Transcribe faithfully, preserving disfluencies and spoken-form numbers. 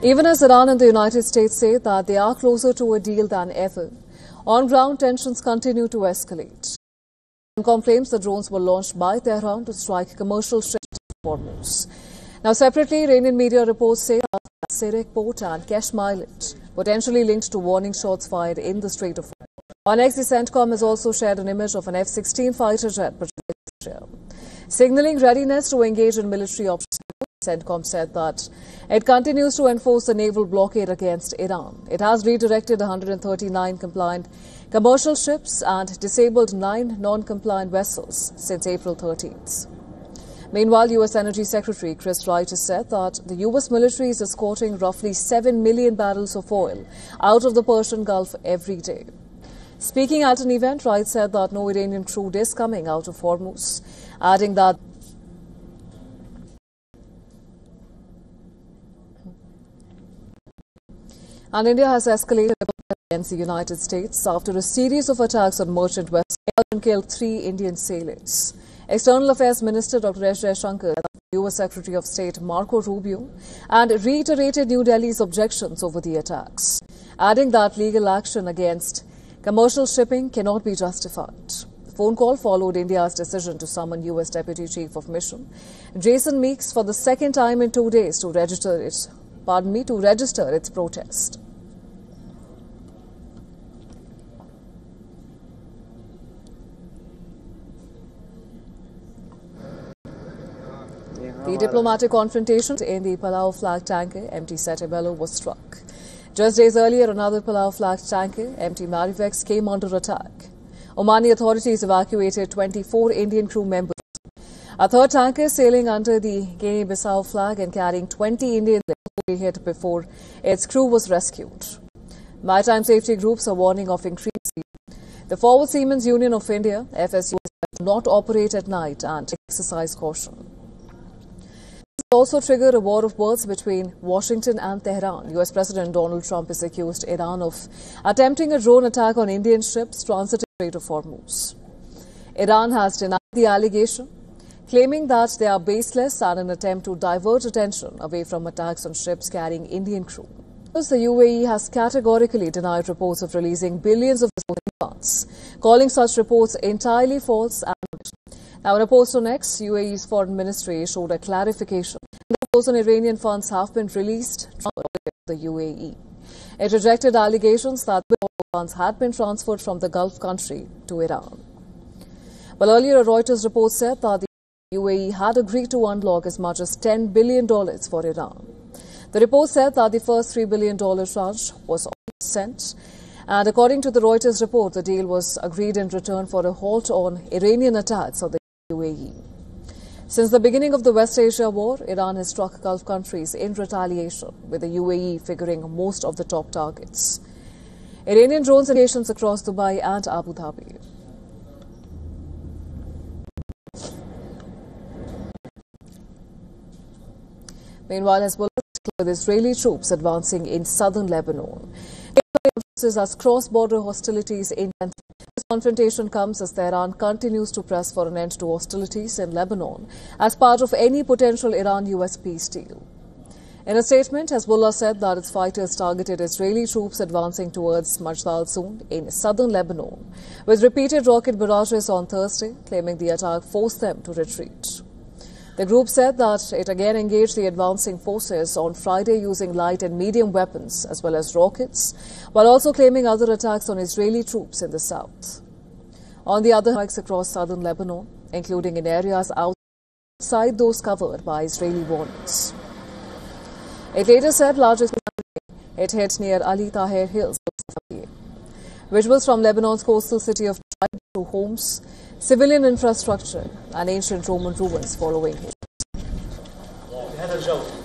Even as Iran and the United States say that they are closer to a deal than ever, on-ground tensions continue to escalate. CENTCOM claims the drones were launched by Tehran to strike commercial ships in Hormuz. Now, separately, Iranian media reports say that Sirik port and Kesh Island potentially linked to warning shots fired in the Strait of Hormuz. On X, the CENTCOM has also shared an image of an F sixteen fighter jet signaling readiness to engage in military operations. CENTCOM said that it continues to enforce the naval blockade against Iran. It has redirected one hundred thirty-nine compliant commercial ships and disabled nine non-compliant vessels since April thirteenth. Meanwhile, U S Energy Secretary Chris Wright has said that the U S military is escorting roughly seven million barrels of oil out of the Persian Gulf every day. Speaking at an event, Wright said that no Iranian crude is coming out of Hormuz, adding that and India has escalated against the United States after a series of attacks on merchant vessels and killed three Indian sailors. External Affairs Minister Doctor S. Jaishankar, U S Secretary of State Marco Rubio, and reiterated New Delhi's objections over the attacks, adding that legal action against commercial shipping cannot be justified. The phone call followed India's decision to summon U S Deputy Chief of Mission Jason Meeks for the second time in two days to register its, pardon me, to register its protest. The diplomatic confrontation in the Palau flag tanker M T Setebello was struck. Just days earlier, another Palau flag tanker, M T Marivex, came under attack. Omani authorities evacuated twenty-four Indian crew members. A third tanker sailing under the Guinea-Bissau flag and carrying twenty Indians was hit before its crew was rescued. Maritime safety groups are warning of increased speed. The Forward Seamen's Union of India, F S U, does not operate at night and exercise caution. Also triggered a war of words between Washington and Tehran. U S President Donald Trump has accused Iran of attempting a drone attack on Indian ships transiting the Strait of Hormuz. Iran has denied the allegation, claiming that they are baseless and an attempt to divert attention away from attacks on ships carrying Indian crew. The U A E has categorically denied reports of releasing billions of funds, calling such reports entirely false and now, in a post on X, U A E's foreign ministry showed a clarification. Those Iranian funds have been released from the U A E. It rejected allegations that funds had been transferred from the Gulf country to Iran. Well, earlier, a Reuters report said that the U A E had agreed to unlock as much as ten billion dollars for Iran. The report said that the first three billion dollars tranche was sent. And according to the Reuters report, the deal was agreed in return for a halt on Iranian attacks on the U A E. Since the beginning of the West Asia War, Iran has struck Gulf countries in retaliation, with the U A E figuring most of the top targets. Iranian drones and stations across Dubai and Abu Dhabi. Meanwhile, Hezbollah with Israeli troops advancing in southern Lebanon. As cross-border hostilities intensify. This confrontation comes as Tehran continues to press for an end to hostilities in Lebanon as part of any potential Iran-U S peace deal. In a statement, Hezbollah said that its fighters targeted Israeli troops advancing towards Majd al-Zun in southern Lebanon with repeated rocket barrages on Thursday, claiming the attack forced them to retreat. The group said that it again engaged the advancing forces on Friday using light and medium weapons as well as rockets, while also claiming other attacks on Israeli troops in the south. On the other hand, across southern Lebanon, including in areas outside those covered by Israeli warnings. It later said large explosions it hit near Ali Tahir Hills. Visuals from Lebanon's coastal city of Taiz to homes, civilian infrastructure and ancient Roman ruins following it.